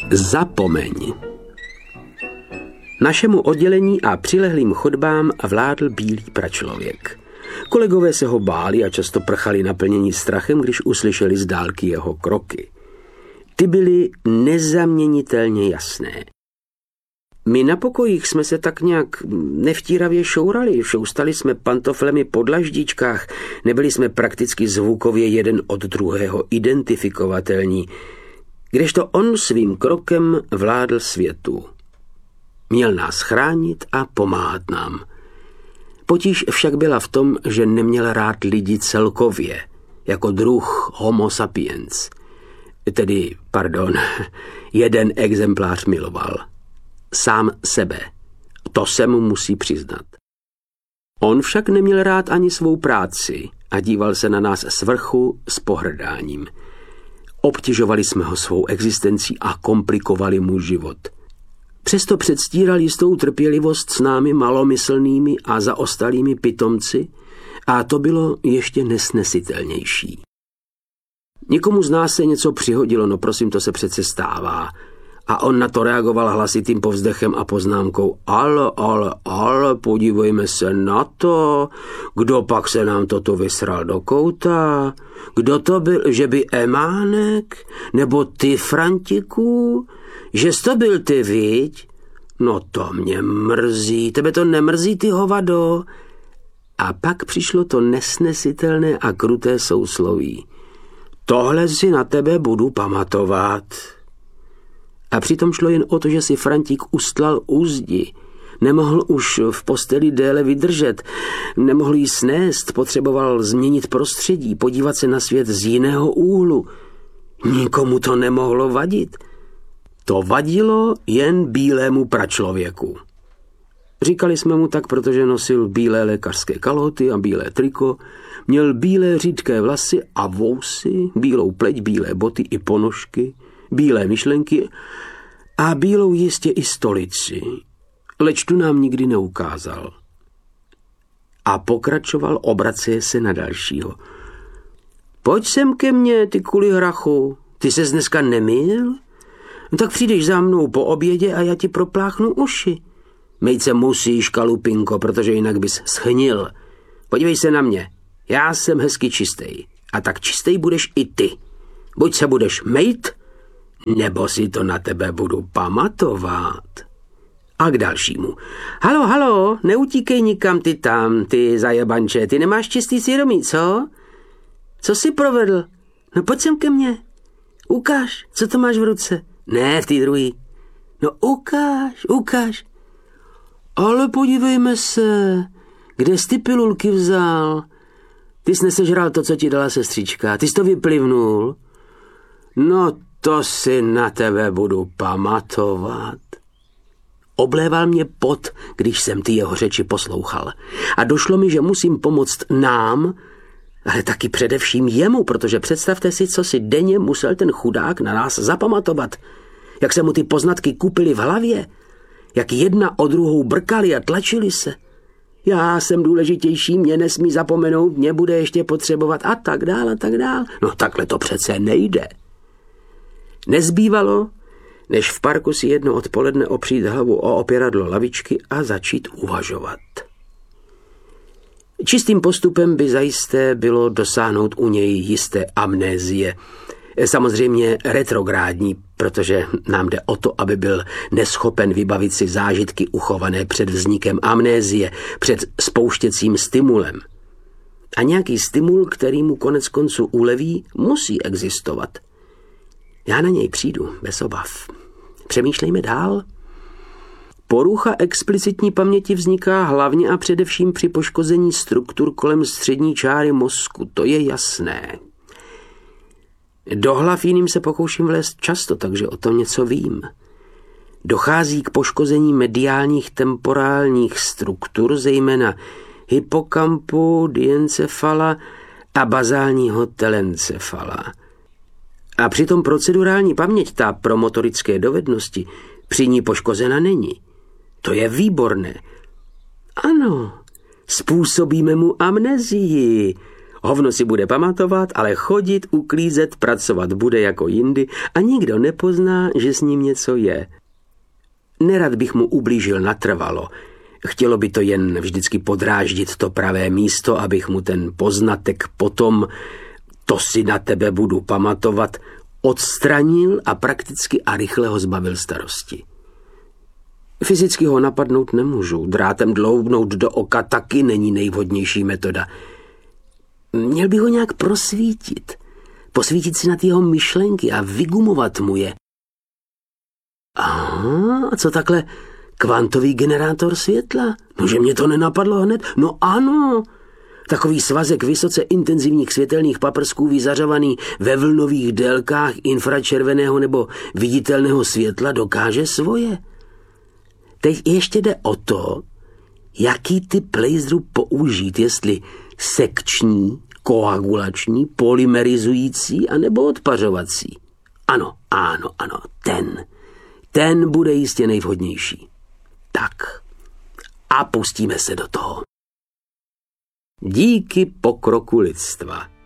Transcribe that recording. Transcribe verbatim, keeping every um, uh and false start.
Zapomeň. Našemu oddělení a přilehlým chodbám vládl bílý pračlověk. Kolegové se ho báli a často prchali naplnění strachem, když uslyšeli z dálky jeho kroky. Ty byly nezaměnitelně jasné. My na pokojích jsme se tak nějak nevtíravě šourali, šoustali jsme pantoflemi po dlaždičkách, nebyli jsme prakticky zvukově jeden od druhého identifikovatelní, kdežto on svým krokem vládl světu. Měl nás chránit a pomáhat nám. Potíž však byla v tom, že neměl rád lidi celkově, jako druh homo sapiens. Tedy, pardon, jeden exemplář miloval. Sám sebe. To se mu musí přiznat. On však neměl rád ani svou práci a díval se na nás z vrchu s pohrdáním. Obtěžovali jsme ho svou existencí a komplikovali mu život. Přesto předstíral jistou trpělivost s námi malomyslnými a zaostalými pitomci a to bylo ještě nesnesitelnější. Někomu z nás se něco přihodilo, no prosím, to se přece stává. A on na to reagoval hlasitým povzdechem a poznámkou: ale, ale, ale, podívejme se na to, kdo pak se nám toto vysral do kouta? Kdo to byl, že by Emánek? Nebo ty, Frantiku? Že jsi to byl ty, viď? No to mě mrzí, tebe to nemrzí, ty hovado? A pak přišlo to nesnesitelné a kruté sousloví. Tohle si na tebe budu pamatovat. A přitom šlo jen o to, že si Frantík ustlal úzdi. Nemohl už v posteli déle vydržet, nemohl jí snést, potřeboval změnit prostředí, podívat se na svět z jiného úhlu. Nikomu to nemohlo vadit. To vadilo jen bílému pračlověku. Říkali jsme mu tak, protože nosil bílé lékařské kalhoty a bílé triko, měl bílé řídké vlasy a vousy, bílou pleť, bílé boty i ponožky, bílé myšlenky a bílou jistě i stolici, leč tu nám nikdy neukázal. A pokračoval, obraceje se na dalšího. Pojď sem ke mně, ty kuli hrachu, ty ses dneska nemyl? No tak přijdeš za mnou po obědě a já ti propláchnu uši. Mejt se musíš, kalupinko, protože jinak bys schnil. Podívej se na mě, já jsem hezky čistej a tak čistej budeš i ty. Buď se budeš mejt, nebo si to na tebe budu pamatovat. A k dalšímu. Halo, halo, neutíkej nikam ty tam, ty zajebanče, ty nemáš čistý svědomí, co? Co jsi provedl? No pojď sem ke mně. Ukáž, co to máš v ruce. Ne, v té druhý. No ukáž, ukáž. Ale podívejme se, kde jsi ty pilulky vzal? Ty jsi nesežral to, co ti dala sestřička, ty jsi to vyplivnul. No to si na tebe budu pamatovat. Obléval mě pot, když jsem ty jeho řeči poslouchal. A došlo mi, že musím pomoct nám, ale taky především jemu, protože představte si, co si denně musel ten chudák na nás zapamatovat. Jak se mu ty poznatky kupily v hlavě, jak jedna o druhou brkali a tlačili se. Já jsem důležitější, mě nesmí zapomenout, mě bude ještě potřebovat a tak dál a tak dál. No takhle to přece nejde. Nezbývalo, než v parku si jedno odpoledne opřít hlavu o opěradlo lavičky a začít uvažovat. Čistým postupem by zajisté bylo dosáhnout u něj jisté amnézie. Samozřejmě retrográdní, protože nám jde o to, aby byl neschopen vybavit si zážitky uchované před vznikem amnézie, před spouštěcím stimulem. A nějaký stimul, který mu konec konců uleví, musí existovat. Já na něj přijdu, bez obav. Přemýšlejme dál. Porucha explicitní paměti vzniká hlavně a především při poškození struktur kolem střední čáry mozku, to je jasné. Do hlav jiným se pokouším vlézt často, takže o tom něco vím. Dochází k poškození mediálních temporálních struktur, zejména hypokampu, diencefala a bazálního telencefala. A přitom procedurální paměť, ta pro motorické dovednosti, při ní poškozena není. To je výborné. Ano, způsobíme mu amnezii. Hovno si bude pamatovat, ale chodit, uklízet, pracovat bude jako jindy a nikdo nepozná, že s ním něco je. Nerad bych mu ublížil natrvalo. Chtělo by to jen vždycky podráždit to pravé místo, abych mu ten poznatek potom, to si na tebe budu pamatovat, odstranil a prakticky a rychle ho zbavil starosti. Fyzicky ho napadnout nemůžu, drátem dloubnout do oka taky není nejvhodnější metoda. Měl bych ho nějak prosvítit, posvítit si na ty jeho myšlenky a vygumovat mu je. Aha, a co takhle kvantový generátor světla? No, že mě to nenapadlo hned? No ano, takový svazek vysoce intenzivních světelných paprsků vyzařovaný ve vlnových délkách infračerveného nebo viditelného světla dokáže svoje. Teď ještě jde o to, jaký typ laseru použít, jestli sekční, koagulační, polymerizující anebo odpařovací. Ano, ano, ano, ten. Ten bude jistě nejvhodnější. Tak, a pustíme se do toho. Díky pokroku lidstva